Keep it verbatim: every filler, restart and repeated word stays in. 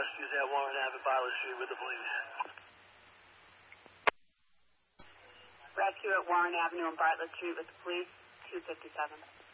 rescues at Warren Avenue, Bartlett Street with the police. Rescue at Warren Avenue and Bartlett Street with the police, two fifty-seven.